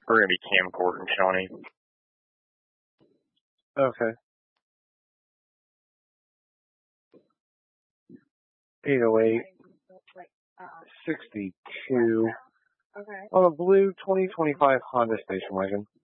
We're going to be Camcourt and Shawnee. Okay. 808 62 on a blue 2025 Honda station wagon.